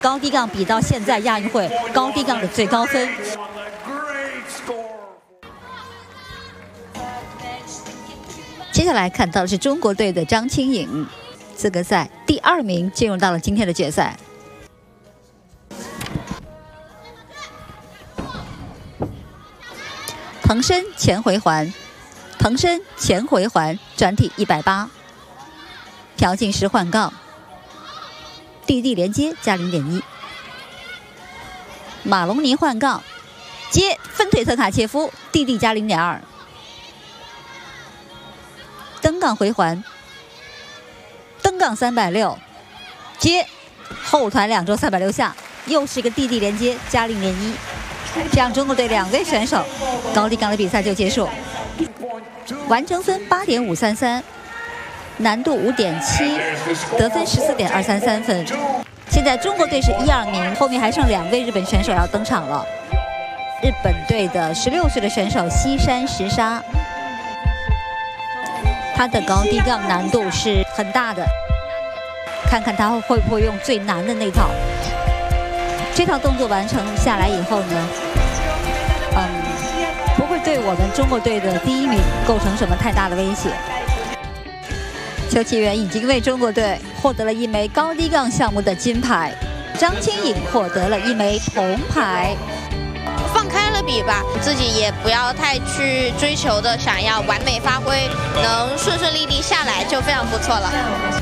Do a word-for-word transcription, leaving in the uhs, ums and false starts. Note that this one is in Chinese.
高低杠比到现在亚运会高低杠的最高分。接下来看到的是中国队的张清颖，资格赛第二名进入到了今天的决赛。腾身前回环，腾身前回环，转体一百八，朴进时换杠，地地连接加零点一，马龙尼换杠，接分腿特卡切夫，地地加零点二。登杠回环，登杠三百六，接后团两周三百六下，又是一个地地连接加零点一，这样中国队两位选手高低杠的比赛就结束，完成分八点五三三，难度五点七，得分十四点二三三分。现在中国队是一二名，后面还剩两位日本选手要登场了。日本队的十六岁的选手西山实沙。他的高低杠难度是很大的，看看他会不会用最难的那套。这套动作完成下来以后呢，嗯，不会对我们中国队的第一名构成什么太大的威胁。邱启源已经为中国队获得了一枚高低杠项目的金牌，张清颖获得了一枚铜牌。 放开了比吧，自己也不要太去追求的想要完美发挥，能顺顺利利下来就非常不错了。